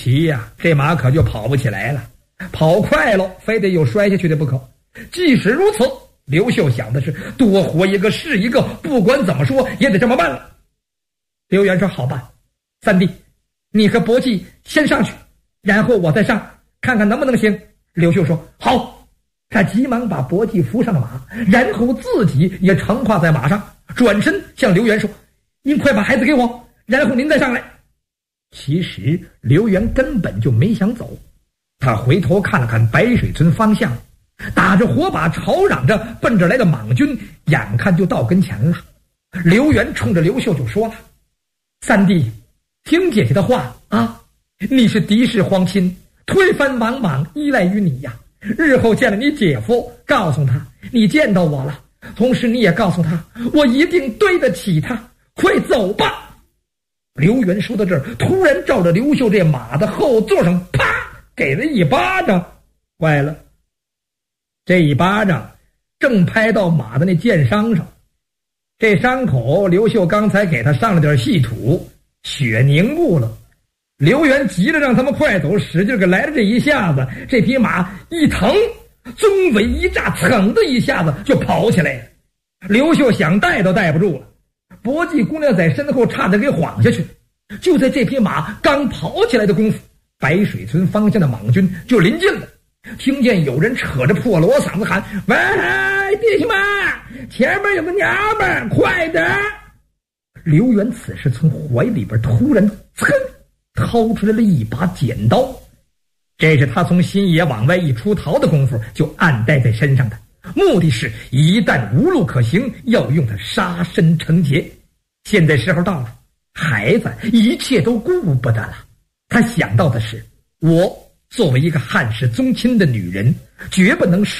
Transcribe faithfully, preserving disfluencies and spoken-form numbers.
骑呀、啊，这马可就跑不起来了，跑快了非得有摔下去的不可。即使如此，刘秀想的是多活一个是一个，不管怎么说也得这么办了。刘元说好办，三弟你和伯季先上去，然后我再上，看看能不能行。刘秀说好，他急忙把伯季扶上了马，然后自己也乘跨在马上，转身向刘元说您快把孩子给我，然后您再上来。其实刘元根本就没想走，他回头看了看白水村方向，打着火把吵嚷着奔着来的莽军眼看就到跟前了。刘元冲着刘秀就说了，三弟听姐姐的话啊，你是嫡室皇亲，推翻王莽依赖于你呀，日后见了你姐夫告诉他你见到我了，同时你也告诉他我一定对得起他，快走吧。刘元说到这儿，突然照着刘秀这马的后座上啪给了一巴掌。坏了，这一巴掌正拍到马的那箭伤上，这伤口刘秀刚才给他上了点细土，血凝固了。刘元急了让他们快走，使劲给来了这一下子，这匹马一疼，鬃尾一炸，噌的一下子就跑起来了。刘秀想带都带不住了，伯季姑娘在身后差点给晃下去。就在这匹马刚跑起来的功夫，白水村方向的莽军就临近了。听见有人扯着破锣嗓子喊，喂弟兄们，前面有个娘们儿，快点。刘元此时从怀里边突然噌掏出来了一把剪刀，这是他从新野往外一出逃的功夫就暗带在身上的，目的是一旦无路可行，要用它杀身成劫。现在时候到了，孩子一切都顾不得了。他想到的是，我作为一个汉室宗亲的女人，绝不能